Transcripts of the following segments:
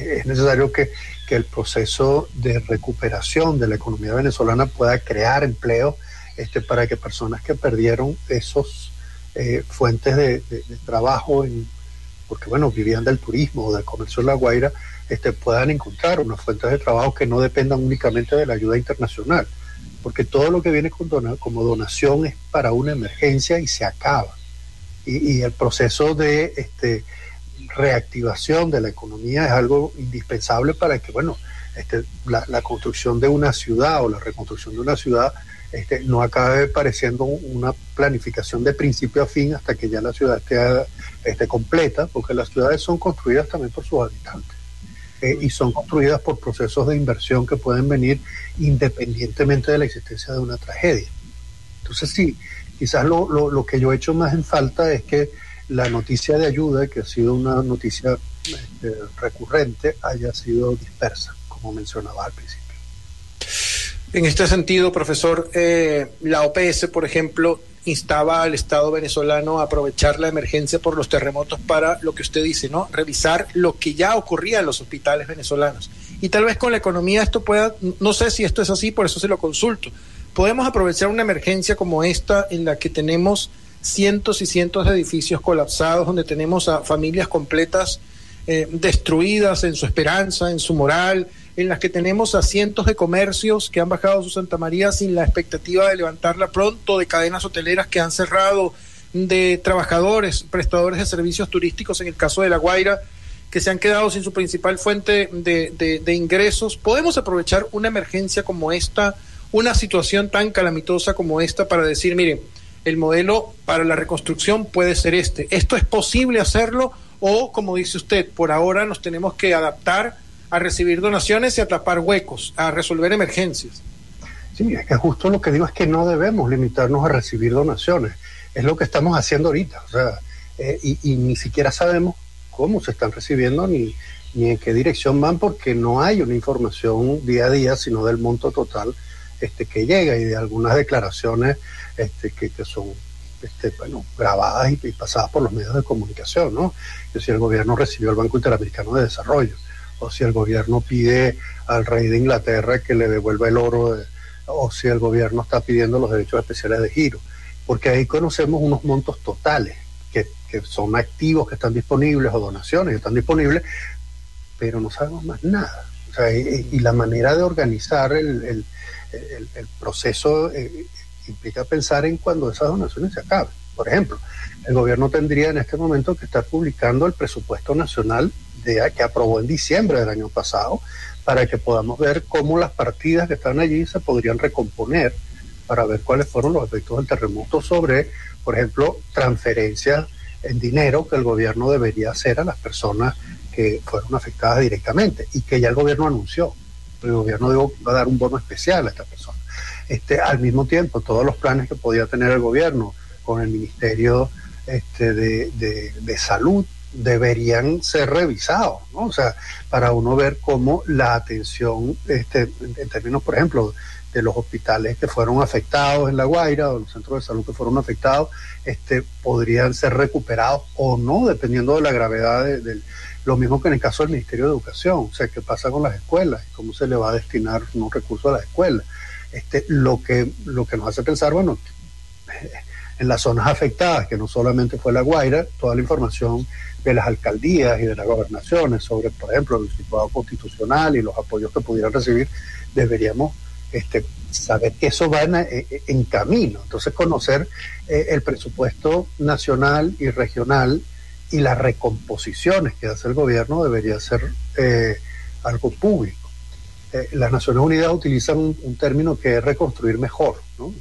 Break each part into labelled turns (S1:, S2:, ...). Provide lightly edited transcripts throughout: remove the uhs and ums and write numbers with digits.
S1: es necesario que el proceso de recuperación de la economía venezolana pueda crear empleo para que personas que perdieron esos fuentes de trabajo, porque bueno, vivían del turismo o del comercio en La Guaira, puedan encontrar unas fuentes de trabajo que no dependan únicamente de la ayuda internacional, porque todo lo que viene como donación es para una emergencia y se acaba. Y el proceso de reactivación de la economía es algo indispensable para que, bueno, la construcción de una ciudad o la reconstrucción de una ciudad no acabe pareciendo una planificación de principio a fin hasta que ya la ciudad esté completa, porque las ciudades son construidas también por sus habitantes y son construidas por procesos de inversión que pueden venir independientemente de la existencia de una tragedia. Entonces sí, quizás lo que yo he hecho más en falta es que la noticia de ayuda, que ha sido una noticia recurrente, haya sido dispersa, como mencionaba al principio.
S2: En este sentido, profesor, la OPS, por ejemplo, instaba al Estado venezolano a aprovechar la emergencia por los terremotos para lo que usted dice, ¿no? Revisar lo que ya ocurría en los hospitales venezolanos. Y tal vez con la economía esto pueda, no sé si esto es así, por eso se lo consulto. ¿Podemos aprovechar una emergencia como esta en la que tenemos cientos y cientos de edificios colapsados, donde tenemos a familias completas destruidas en su esperanza, en su moral, en las que tenemos a cientos de comercios que han bajado su Santa María sin la expectativa de levantarla pronto, de cadenas hoteleras que han cerrado, de trabajadores, prestadores de servicios turísticos, en el caso de La Guaira, que se han quedado sin su principal fuente de ingresos? ¿Podemos aprovechar una emergencia como esta, una situación tan calamitosa como esta, para decir, miren, el modelo para la reconstrucción puede ser este? ¿Esto es posible hacerlo? O, como dice usted, por ahora nos tenemos que adaptar a recibir donaciones y a tapar huecos, a resolver emergencias.
S1: Sí, es que justo lo que digo es que no debemos limitarnos a recibir donaciones. Es lo que estamos haciendo ahorita. O sea, y ni siquiera sabemos cómo se están recibiendo ni en qué dirección van, porque no hay una información día a día, sino del monto total que llega, y de algunas declaraciones que son grabadas y pasadas por los medios de comunicación, ¿no? Que si el gobierno recibió el Banco Interamericano de Desarrollo, o si el gobierno pide al rey de Inglaterra que le devuelva el oro, o si el gobierno está pidiendo los derechos especiales de giro, porque ahí conocemos unos montos totales que son activos que están disponibles o donaciones que están disponibles, pero no sabemos más nada. O sea, y la manera de organizar el proceso implica pensar en cuando esas donaciones se acaben. Por ejemplo, el gobierno tendría en este momento que estar publicando el presupuesto nacional que aprobó en diciembre del año pasado, para que podamos ver cómo las partidas que están allí se podrían recomponer, para ver cuáles fueron los efectos del terremoto sobre, por ejemplo, transferencias en dinero que el gobierno debería hacer a las personas que fueron afectadas directamente, y que ya el gobierno anunció. El gobierno va a dar un bono especial a estas personas. Al mismo tiempo, todos los planes que podía tener el gobierno con el Ministerio de Salud deberían ser revisados, ¿no? O sea, para uno ver cómo la atención, en términos, por ejemplo, de los hospitales que fueron afectados en La Guaira, o los centros de salud que fueron afectados, podrían ser recuperados o no, dependiendo de la gravedad lo mismo que en el caso del Ministerio de Educación. O sea, qué pasa con las escuelas, cómo se le va a destinar unos recursos a las escuelas. Lo que nos hace pensar, bueno, en las zonas afectadas, que no solamente fue La Guaira, toda la información de las alcaldías y de las gobernaciones sobre, por ejemplo, el situado constitucional y los apoyos que pudieran recibir, deberíamos saber que eso va en camino. Entonces, conocer el presupuesto nacional y regional y las recomposiciones que hace el gobierno debería ser algo público. Las Naciones Unidas utilizan un término que es reconstruir mejor, ¿no?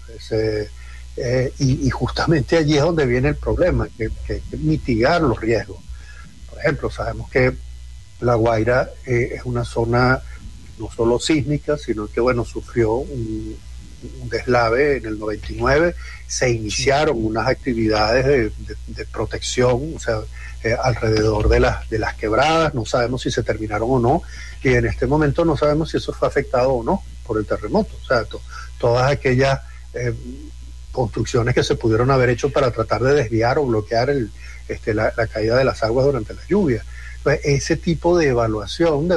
S1: Y justamente allí es donde viene el problema, que mitigar los riesgos. Por ejemplo, sabemos que La Guaira es una zona no solo sísmica, sino que, bueno, sufrió un deslave en el 99, se iniciaron unas actividades de protección, o sea, alrededor de las quebradas. No sabemos si se terminaron o no, y en este momento no sabemos si eso fue afectado o no por el terremoto. O sea, todas aquellas construcciones que se pudieron haber hecho para tratar de desviar o bloquear la caída de las aguas durante las lluvias. Entonces, ese tipo de evaluación